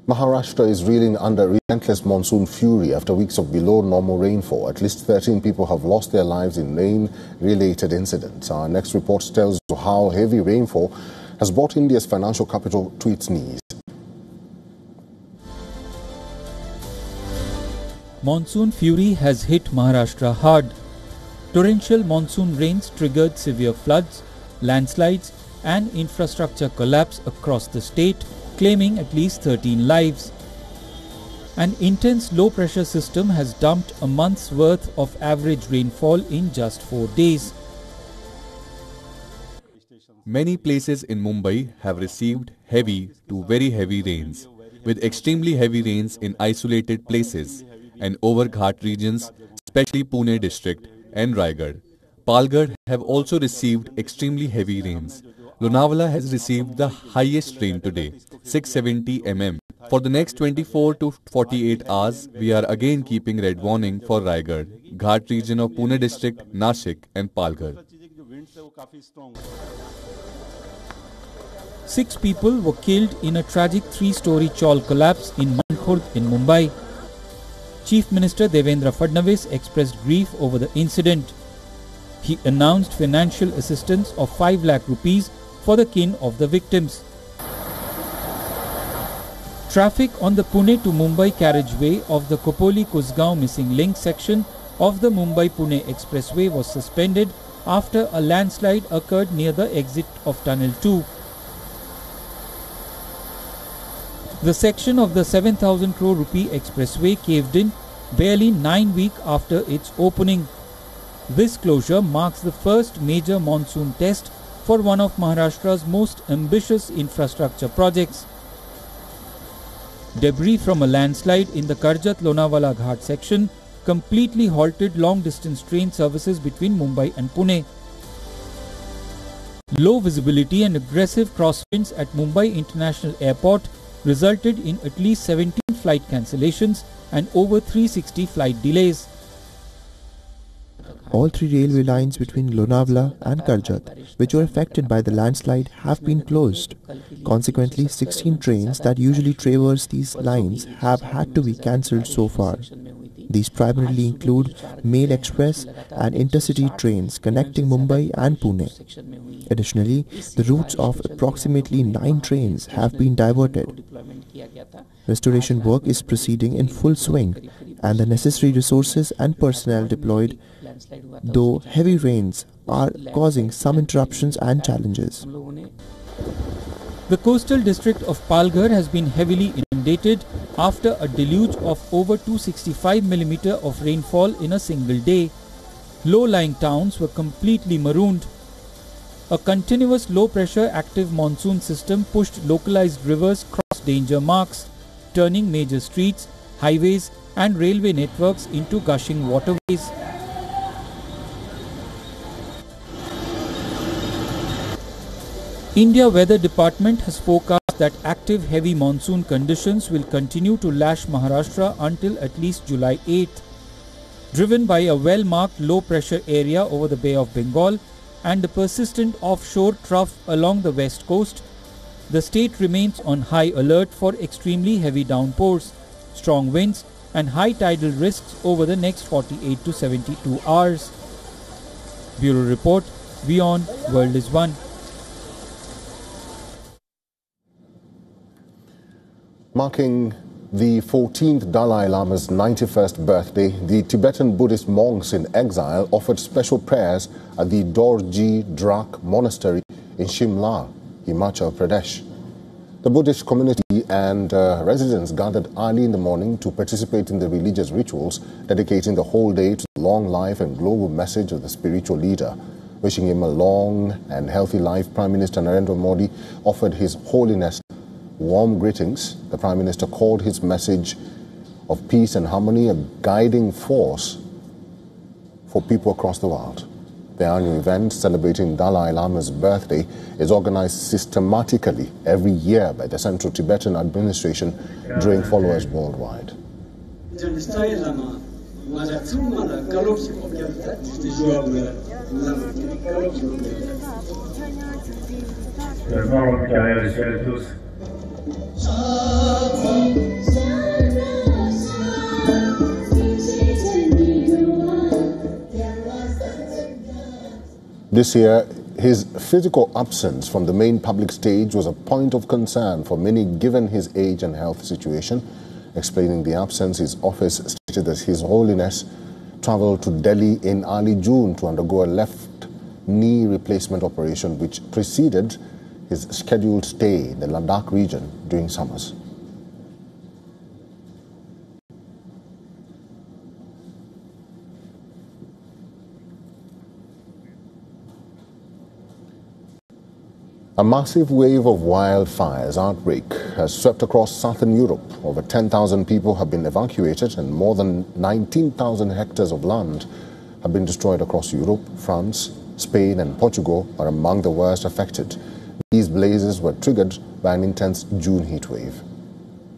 Maharashtra is reeling under relentless monsoon fury after weeks of below normal rainfall. At least 13 people have lost their lives in rain-related incidents. Our next report tells you how heavy rainfall has brought India's financial capital to its knees. Monsoon fury has hit Maharashtra hard. Torrential monsoon rains triggered severe floods, landslides and infrastructure collapse across the state, claiming at least 13 lives. An intense low-pressure system has dumped a month's worth of average rainfall in just 4 days. Many places in Mumbai have received heavy to very heavy rains, with extremely heavy rains in isolated places and over Ghat regions, especially Pune district and Raigad. Palghar have also received extremely heavy rains. Lonavala has received the highest rain today, 670 mm. For the next 24 to 48 hours, we are again keeping red warning for Raigad, Ghat region of Pune district, Nashik and Palghar. 6 people were killed in a tragic 3-story chawl collapse in Mankhurd in Mumbai. Chief Minister Devendra Fadnavis expressed grief over the incident. He announced financial assistance of 5 lakh rupees for the kin of the victims. Traffic on the Pune to Mumbai carriageway of the Khopoli-Kusgaon missing link section of the Mumbai-Pune expressway was suspended after a landslide occurred near the exit of Tunnel 2. The section of the 7,000 crore rupee expressway caved in barely 9 weeks after its opening. This closure marks the first major monsoon test for one of Maharashtra's most ambitious infrastructure projects. Debris from a landslide in the Karjat-Lonavala Ghat section completely halted long-distance train services between Mumbai and Pune. Low visibility and aggressive crosswinds at Mumbai International Airport resulted in at least 17 flight cancellations and over 360 flight delays. All 3 railway lines between Lonavala and Karjat, which were affected by the landslide, have been closed. Consequently, 16 trains that usually traverse these lines have had to be cancelled so far. These primarily include Mail Express and intercity trains connecting Mumbai and Pune. Additionally, the routes of approximately 9 trains have been diverted. Restoration work is proceeding in full swing and the necessary resources and personnel deployed, though heavy rains are causing some interruptions and challenges. The coastal district of Palghar has been heavily inundated after a deluge of over 265 mm of rainfall in a single day. Low-lying towns were completely marooned. A continuous low-pressure active monsoon system pushed localized rivers cross danger marks, turning major streets, highways and railway networks into gushing waterways. India Weather Department has forecast that active heavy monsoon conditions will continue to lash Maharashtra until at least July 8th. Driven by a well-marked low-pressure area over the Bay of Bengal and the persistent offshore trough along the west coast, the state remains on high alert for extremely heavy downpours, strong winds and high tidal risks over the next 48 to 72 hours. Bureau Report, WION, World is One. Marking the 14th Dalai Lama's 91st birthday, the Tibetan Buddhist monks in exile offered special prayers at the Dorji Drak Monastery in Shimla, Himachal Pradesh. The Buddhist community and residents gathered early in the morning to participate in the religious rituals, dedicating the whole day to the long life and global message of the spiritual leader. Wishing him a long and healthy life, Prime Minister Narendra Modi offered His Holiness warm greetings. The Prime Minister called his message of peace and harmony a guiding force for people across the world. The annual event celebrating Dalai Lama's birthday is organized systematically every year by the Central Tibetan Administration, drawing followers worldwide. Salam This year, his physical absence from the main public stage was a point of concern for many given his age and health situation. Explaining the absence, his office stated that His Holiness travelled to Delhi in early June to undergo a left knee replacement operation which preceded his scheduled stay in the Ladakh region during summers. A massive wave of wildfires outbreak has swept across southern Europe. Over 10,000 people have been evacuated and more than 19,000 hectares of land have been destroyed across Europe. France, Spain and Portugal are among the worst affected. These blazes were triggered by an intense June heat wave.